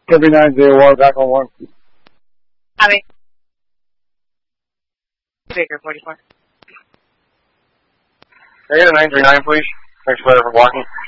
Kirby 901, back on 1. Copy. Baker 44. Can I get a 939, please? Thanks for blocking.